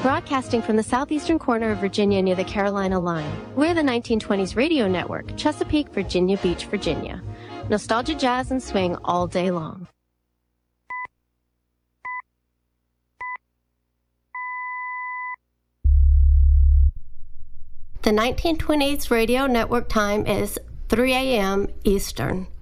Broadcasting from the southeastern corner of Virginia near the Carolina line, we're the 1920s radio network, Chesapeake, Virginia Beach, Virginia. Nostalgia, jazz, and swing all day long. The 1920s radio network time is 3 a.m. Eastern.